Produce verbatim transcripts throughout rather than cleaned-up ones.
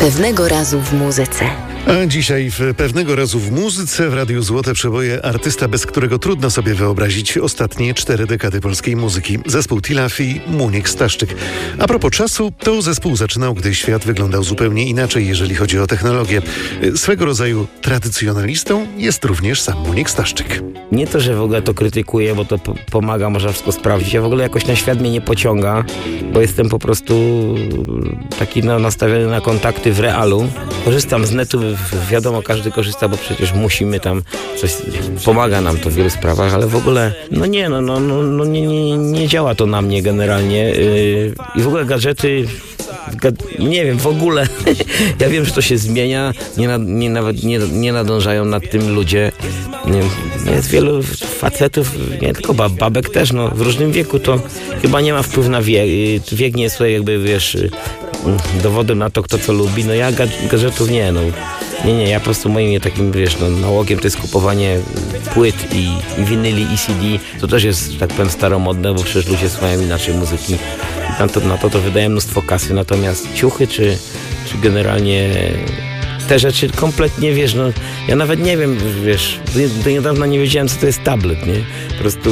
Pewnego razu w muzyce. A dzisiaj w Pewnego razu w muzyce w Radiu Złote Przeboje artysta, bez którego trudno sobie wyobrazić ostatnie cztery dekady polskiej muzyki. Zespół Tilaf i Muniek Staszczyk. A propos czasu, to zespół zaczynał, gdy świat wyglądał zupełnie inaczej, jeżeli chodzi o technologię. Swego rodzaju tradycjonalistą jest również sam Muniek Staszczyk. Nie to, że w ogóle to krytykuję, bo to po- pomaga, można wszystko sprawdzić. Ja w ogóle jakoś na świat mnie nie pociąga, bo jestem po prostu taki no, nastawiony na kontakty w realu. Korzystam z netu, wiadomo, każdy korzysta, bo przecież musimy tam coś, pomaga nam to w wielu sprawach, ale w ogóle, no nie, no, no, no, no nie, nie, nie działa to na mnie generalnie. Yy, I w ogóle gadżety, nie wiem, w ogóle, ja wiem, że to się zmienia, nie, na, nie, nawet nie, nie nadążają nad tym ludzie. Nie, jest wielu facetów, nie tylko bab, babek też, no, w różnym wieku to chyba nie ma wpływu na wiek. Wiek nie jest tutaj jakby, wiesz, dowodem na to, kto co lubi. No ja gadżetów nie, no. Nie, nie, ja po prostu moim takim, wiesz, no, nałogiem to jest kupowanie płyt i, i winyli E C D. To też jest, tak powiem, staromodne, bo przecież ludzie słuchają inaczej muzyki. Na to, na to to wydaje mnóstwo kasy, natomiast ciuchy czy, czy generalnie te rzeczy kompletnie, wiesz, no ja nawet nie wiem, wiesz, do, do niedawna nie wiedziałem, co to jest tablet, nie? Po prostu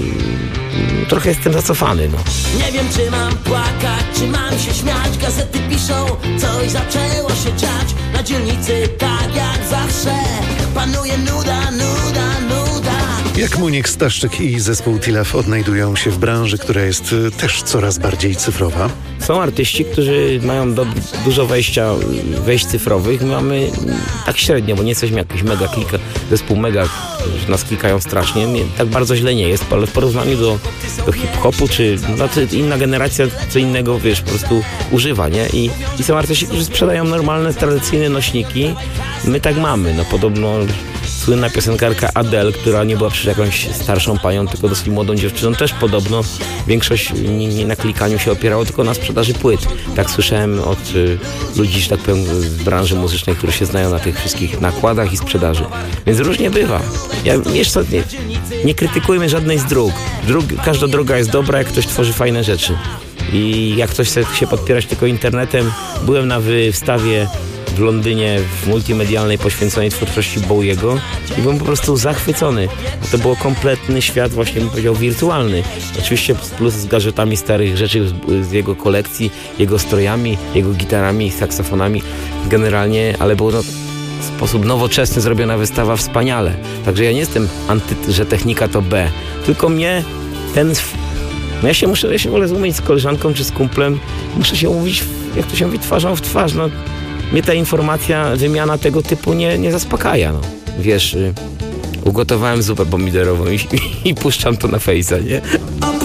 no, trochę jestem zacofany, no. Nie wiem, czy mam płakać, czy mam się śmiać. Gazety piszą, coś zaczęło się dziać. Na dzielnicy tak jak zawsze panuje nuda, nuda, nuda. Jak Muniek Staszczyk i zespół Tilaf odnajdują się w branży, która jest też coraz bardziej cyfrowa? Są artyści, którzy mają do, dużo wejścia, wejść cyfrowych. My mamy tak średnio, bo nie jesteśmy jakiś mega klika, zespół mega, że nas klikają strasznie. Nie, tak bardzo źle nie jest, ale w porównaniu do, do hip-hopu, czy no, inna generacja co innego, wiesz, po prostu używa, nie? I, I są artyści, którzy sprzedają normalne, tradycyjne nośniki. My tak mamy, no podobno słynna piosenkarka Adele, która nie była przecież jakąś starszą panią, tylko dosyć młodą dziewczyną, też podobno większość nie, nie na klikaniu się opierało, tylko na sprzedaży płyt. Tak słyszałem od y, ludzi, że tak powiem, z branży muzycznej, którzy się znają na tych wszystkich nakładach i sprzedaży. Więc różnie bywa. Ja, wiesz co, nie, nie krytykujmy żadnej z dróg. Dróg. Każda droga jest dobra, jak ktoś tworzy fajne rzeczy. I jak ktoś chce się podpierać tylko internetem, byłem na wystawie w Londynie, w multimedialnej, poświęconej twórczości Bowiego i byłem po prostu zachwycony. To był kompletny świat, właśnie bym powiedział, wirtualny. Oczywiście plus z gadżetami starych rzeczy z, z jego kolekcji, jego strojami, jego gitarami, saksofonami generalnie, ale było to w sposób nowoczesny zrobiona wystawa wspaniale. Także ja nie jestem anty, że technika to B, tylko mnie ten... No ja się muszę, ja się wolę umówić z koleżanką czy z kumplem, muszę się umówić, jak to się mówi, twarzą w twarz, no. Mnie ta informacja, wymiana tego typu nie, nie zaspokaja, no. Wiesz, y, ugotowałem zupę pomidorową i, i, i puszczam to na fejsa, nie?